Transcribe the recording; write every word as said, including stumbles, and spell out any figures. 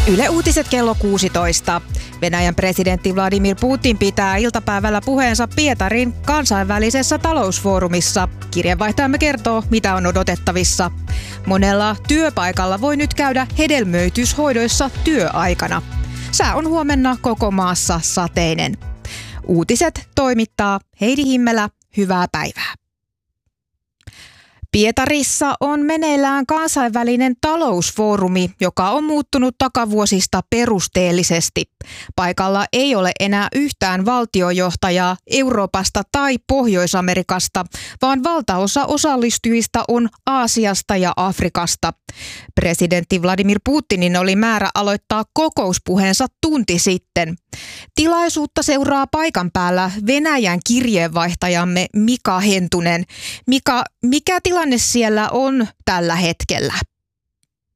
Yle Uutiset kello kuusitoista. Venäjän presidentti Vladimir Putin pitää iltapäivällä puheensa Pietarin kansainvälisessä talousfoorumissa. Kirjeenvaihtajamme kertoo, mitä on odotettavissa. Monella työpaikalla voi nyt käydä hedelmöityshoidoissa työaikana. Sää on huomenna koko maassa sateinen. Uutiset toimittaa Heidi Himmelä. Hyvää päivää. Pietarissa on meneillään kansainvälinen talousfoorumi, joka on muuttunut takavuosista perusteellisesti. Paikalla ei ole enää yhtään valtiojohtajaa Euroopasta tai Pohjois-Amerikasta, vaan valtaosa osallistujista on Aasiasta ja Afrikasta. Presidentti Vladimir Putinin oli määrä aloittaa kokouspuheensa tunti sitten. Tilaisuutta seuraa paikan päällä Venäjän kirjeenvaihtajamme Mika Hentunen. Mika, mikä tilanne siellä on tällä hetkellä?